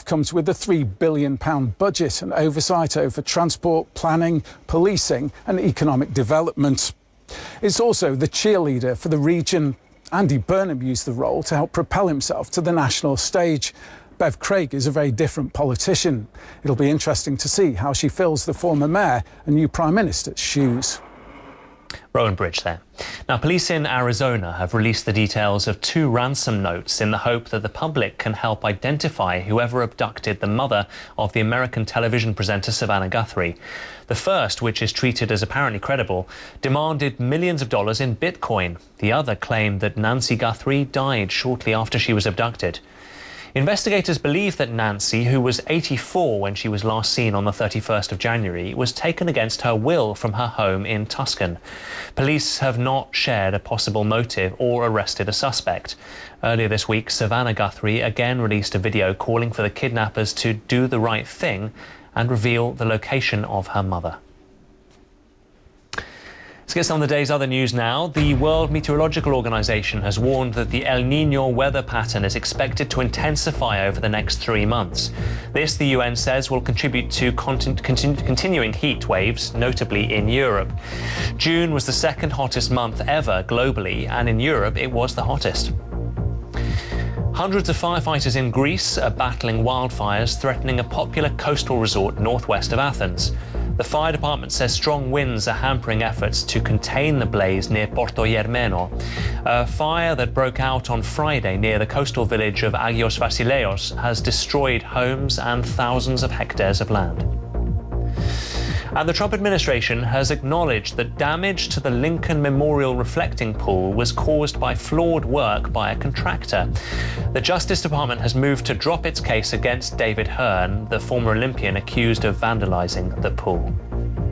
move comes with a £3 billion budget and oversight over transport, planning, policing and economic development. It's also the cheerleader for the region. Andy Burnham used the role to help propel himself to the national stage. Bev Craig is a very different politician. It'll be interesting to see how she fills the former mayor and new Prime Minister's shoes. Rowan Bridge there. Now, police in Arizona have released the details of 2 ransom notes in the hope that the public can help identify whoever abducted the mother of the American television presenter Savannah Guthrie. The first, which is treated as apparently credible, demanded millions of dollars in Bitcoin. The other claimed that Nancy Guthrie died shortly after she was abducted. Investigators believe that Nancy, who was 84 when she was last seen on the 31st of January, was taken against her will from her home in Tucson. Police have not shared a possible motive or arrested a suspect. Earlier this week, Savannah Guthrie again released a video calling for the kidnappers to do the right thing and reveal the location of her mother. Let's get some of the day's other news now. The World Meteorological Organization has warned that the El Niño weather pattern is expected to intensify over the next 3 months. This, the UN says, will contribute to continuing heat waves, notably in Europe. June was the second hottest month ever globally, and in Europe it was the hottest. Hundreds of firefighters in Greece are battling wildfires threatening a popular coastal resort northwest of Athens. The fire department says strong winds are hampering efforts to contain the blaze near Porto Germeno. A fire that broke out on Friday near the coastal village of Agios Vasileios has destroyed homes and thousands of hectares of land. And the Trump administration has acknowledged that damage to the Lincoln Memorial reflecting pool was caused by flawed work by a contractor. The Justice Department has moved to drop its case against David Hearn, the former Olympian accused of vandalizing the pool.